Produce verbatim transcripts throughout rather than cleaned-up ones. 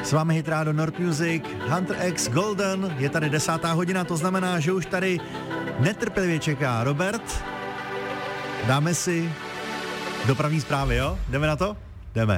S vámi Hit Radio Nord Music, Hunter X Golden, je tady desátá hodina, to znamená, že už tady netrpělivě čeká Robert. Dáme si dopravní zprávy, jo? Jdeme na to? Jdeme.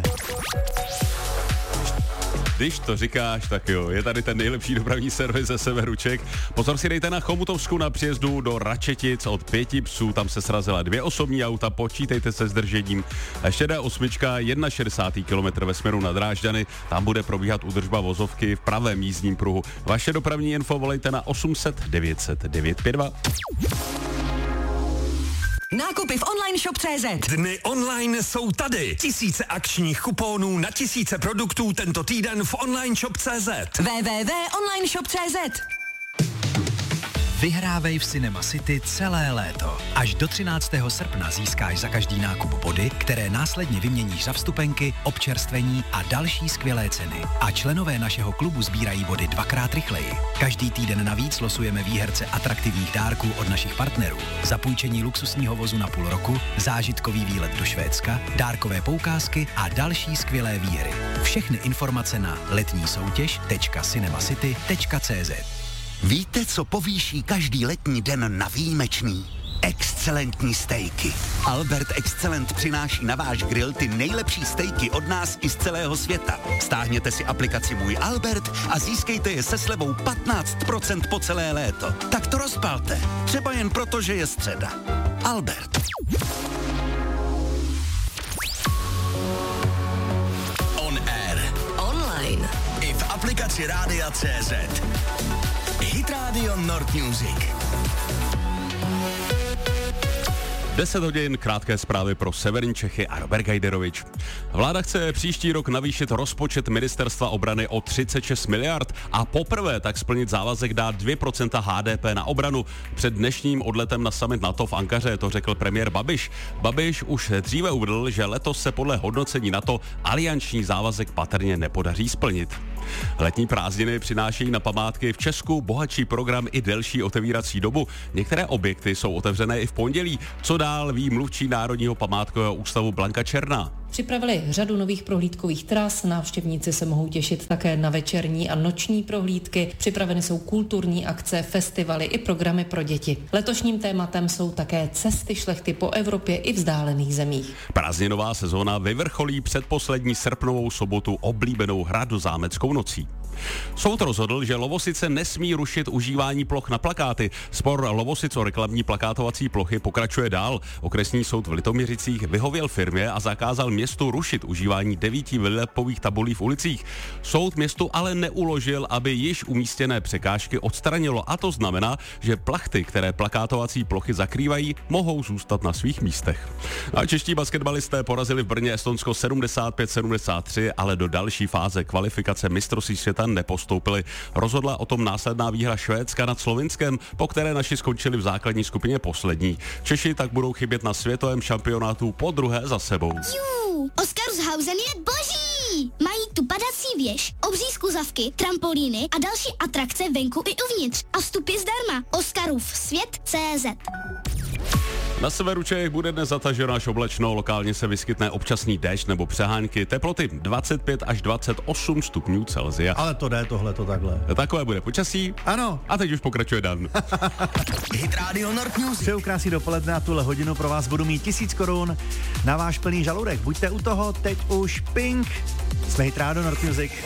Když to říkáš, tak jo, je tady ten nejlepší dopravní servis ze severu Čech. Pozor si dejte na Chomutovsku na příjezdu do Račetic od Pěti psů, tam se srazila dvě osobní auta, počítejte se zdržením. Šedá osmička, šedesát jedna kilometr ve směru na Drážďany, tam bude probíhat údržba vozovky v pravém jízdním pruhu. Vaše dopravní info volejte na osm set devět set devět pět dva. Nákupy v online shop tečka cé zet. Dny online jsou tady. Tisíce akčních kuponů na tisíce produktů tento týden v online shop tečka cé zet. w w w tečka online shop tečka cé zet. Vyhrávej v Cinema City celé léto. Až do třináctého srpna získáš za každý nákup body, které následně vyměníš za vstupenky, občerstvení a další skvělé ceny. A členové našeho klubu sbírají body dvakrát rychleji. Každý týden navíc losujeme výherce atraktivních dárků od našich partnerů. Zapůjčení luxusního vozu na půl roku, zážitkový výlet do Švédska, dárkové poukázky a další skvělé výhry. Všechny informace na letní soutěž tečka cinemacity tečka cé zet. Víte, co povýší každý letní den na výjimečný? Excelentní stejky. Albert Excellent přináší na váš grill ty nejlepší stejky od nás i z celého světa. Stáhněte si aplikaci Můj Albert a získejte je se slevou patnáct procent po celé léto. Tak to rozpalte. Třeba jen proto, že je středa. Albert. On air. Online. I v aplikaci Rádia tečka cé zet. Hit Radio Nord Music. deset hodin, krátké zprávy pro severní Čechy a Robert Gajderovič. Vláda chce příští rok navýšit rozpočet Ministerstva obrany o třicet šest miliard a poprvé tak splnit závazek dát dvě procenta há dé pé na obranu. Před dnešním odletem na summit NATO v Ankaře to řekl premiér Babiš. Babiš už dříve uvedl, že letos se podle hodnocení NATO alianční závazek patrně nepodaří splnit. Letní prázdniny přinášejí na památky v Česku bohatší program i delší otevírací dobu. Některé objekty jsou otevřené i v pondělí. Co dál ví mluvčí Národního památkového ústavu Blanka Černá. Připravili řadu nových prohlídkových tras, návštěvníci se mohou těšit také na večerní a noční prohlídky, připraveny jsou kulturní akce, festivaly i programy pro děti. Letošním tématem jsou také cesty šlechty po Evropě i vzdálených zemích. Prázdninová sezóna vyvrcholí předposlední srpnovou sobotu oblíbenou Hradozámeckou nocí. Soud rozhodl, že Lovosice nesmí rušit užívání ploch na plakáty. Spor Lovosic o reklamní plakátovací plochy pokračuje dál. Okresní soud v Litoměřicích vyhověl firmě a zakázal městu rušit užívání devíti výlepových tabulí v ulicích. Soud městu ale neuložil, aby již umístěné překážky odstranilo, a to znamená, že plachty, které plakátovací plochy zakrývají, mohou zůstat na svých místech. A čeští basketbalisté porazili v Brně Estonsko sedmdesát pět sedmdesát tři, ale do další fáze kvalifikace mistrovství světa nepostoupili. Rozhodla o tom následná výhra Švédska nad Slovinskem, po které naši skončili v základní skupině poslední. Češi tak budou chybět na světovém šampionátu po druhé za sebou. Jú, Oscarshausen je boží! Mají tu padací věž, obří skluzavky, trampolíny a další atrakce venku i uvnitř. A vstup je zdarma. Oscarův svět tečka cé zet. Na severu Čech bude dnes zataženo až oblačno, lokálně se vyskytne občasný déšť nebo přehánky, teploty dvacet pět až dvacet osm stupňů Celsia. Ale to jde, tohle to takhle. Takové bude počasí. Ano. A teď už pokračuje Dan. Hit Radio Nord Music. Přeju krásný dopoledne a tuhle hodinu pro vás budu mít tisíc korun na váš plný žaludek. Buďte u toho, teď už Pink. Jsme Hit Radio Nord Music.